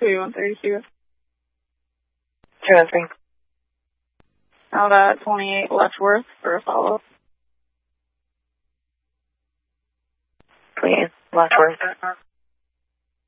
2132. 213. Out at 28 Letchworth for a follow-up. 28 Letchworth.